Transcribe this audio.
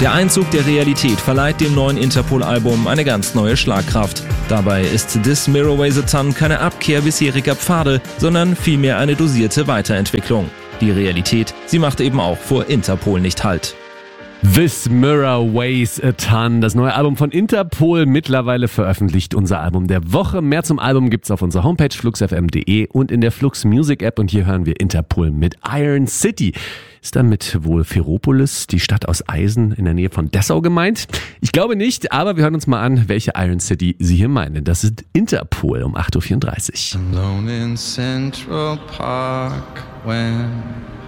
Der Einzug der Realität verleiht dem neuen Interpol-Album eine ganz neue Schlagkraft. Dabei ist This Mirror Weighs a Ton keine Abkehr bisheriger Pfade, sondern vielmehr eine dosierte Weiterentwicklung. Die Realität, sie macht eben auch vor Interpol nicht Halt. This Mirror Weighs a Ton, das neue Album von Interpol, mittlerweile veröffentlicht, unser Album der Woche. Mehr zum Album gibt's auf unserer Homepage fluxfm.de und in der Flux Music App, und hier hören wir Interpol mit Iron City. Ist damit wohl Ferropolis, die Stadt aus Eisen in der Nähe von Dessau, gemeint? Ich glaube nicht, aber wir hören uns mal an, welche Iron City Sie hier meinen. Das ist Interpol um 8.34 Uhr. Alone in Central Park when